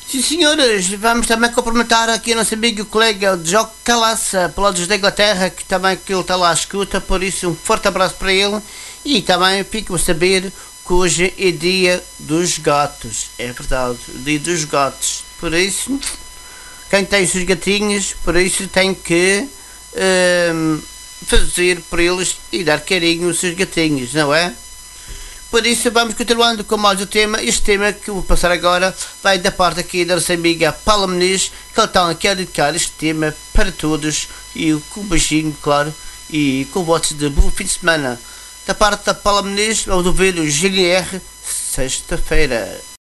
Sim, senhores, vamos também cumprimentar aqui o nosso amigo e colega o João Calaça, pelos da Inglaterra, que também que ele está lá à escuta, por isso um forte abraço para ele. E também fico a saber que hoje é dia dos gatos, é verdade, dia dos gatos. Por isso, quem tem os seus gatinhos, por isso tem que fazer por eles e dar carinho aos seus gatinhos, não é? Por isso vamos continuando com mais o tema. Este tema que eu vou passar agora vai da parte aqui da nossa amiga Paula Muniz, que ela está aqui a dedicar este tema para todos e com um beijinho, claro, e com votos de bom fim de semana. Da parte da Paula Muniz, vamos ouvir o GNR sexta-feira.